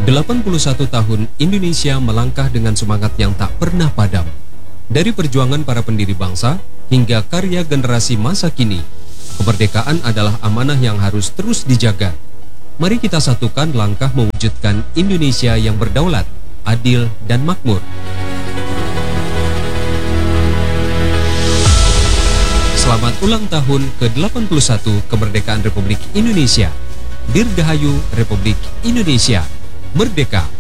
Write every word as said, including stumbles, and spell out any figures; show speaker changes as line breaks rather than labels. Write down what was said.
delapan puluh satu tahun Indonesia melangkah dengan semangat yang tak pernah padam. Dari perjuangan para pendiri bangsa hingga karya generasi masa kini, kemerdekaan adalah amanah yang harus terus dijaga. Mari kita satukan langkah mewujudkan Indonesia yang berdaulat, adil, dan makmur. Selamat ulang tahun ke delapan puluh satu kemerdekaan Republik Indonesia. Dirgahayu Republik Indonesia. Merdeka!